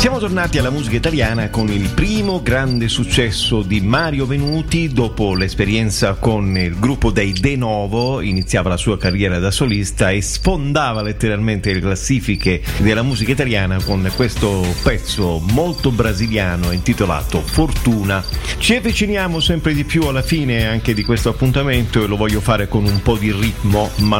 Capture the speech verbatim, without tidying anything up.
Siamo tornati alla musica italiana con il primo grande successo di Mario Venuti. Dopo l'esperienza con il gruppo dei De Novo iniziava la sua carriera da solista e sfondava letteralmente le classifiche della musica italiana con questo pezzo molto brasiliano intitolato Fortuna. Ci avviciniamo sempre di più alla fine anche di questo appuntamento e lo voglio fare con un po' di ritmo, ma